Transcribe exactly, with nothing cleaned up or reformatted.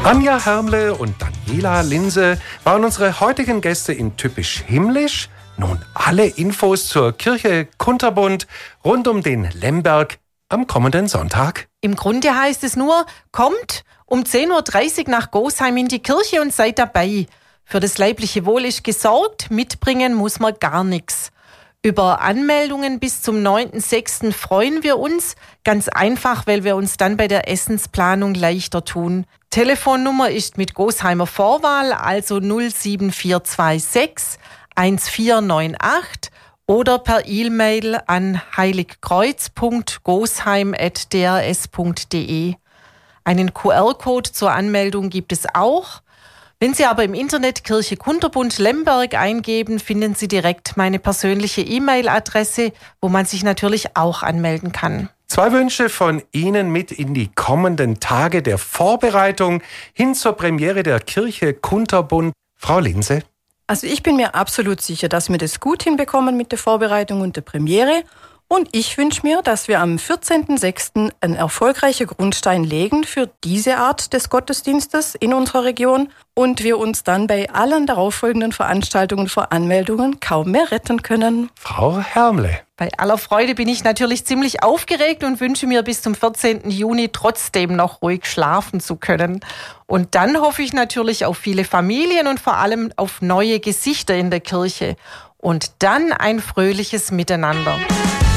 Anja Hörmle und Daniela Linse waren unsere heutigen Gäste in Typisch Himmlisch. Nun alle Infos zur Kirche Kunterbund rund um den Lemberg am kommenden Sonntag. Im Grunde heißt es nur, kommt um zehn Uhr dreißig nach Gosheim in die Kirche und seid dabei. Für das leibliche Wohl ist gesorgt, mitbringen muss man gar nichts. Über Anmeldungen bis zum neunten sechsten freuen wir uns. Ganz einfach, weil wir uns dann bei der Essensplanung leichter tun. Telefonnummer ist mit Gosheimer Vorwahl, also null sieben vier zwei sechs eins vier neun acht oder per E-Mail an heiligkreuz punkt gosheim at d r s punkt d e. Einen Q R-Code zur Anmeldung gibt es auch. Wenn Sie aber im Internet Kirche Kunterbund Lemberg eingeben, finden Sie direkt meine persönliche E-Mail-Adresse, wo man sich natürlich auch anmelden kann. Zwei Wünsche von Ihnen mit in die kommenden Tage der Vorbereitung hin zur Premiere der Kirche Kunterbund. Frau Linse? Also ich bin mir absolut sicher, dass wir das gut hinbekommen mit der Vorbereitung und der Premiere. Und ich wünsche mir, dass wir am vierzehnten sechsten einen erfolgreichen Grundstein legen für diese Art des Gottesdienstes in unserer Region und wir uns dann bei allen darauffolgenden Veranstaltungen vor Anmeldungen kaum mehr retten können. Frau Hörmle? Bei aller Freude bin ich natürlich ziemlich aufgeregt und wünsche mir bis zum vierzehnten Juni trotzdem noch ruhig schlafen zu können. Und dann hoffe ich natürlich auf viele Familien und vor allem auf neue Gesichter in der Kirche. Und dann ein fröhliches Miteinander.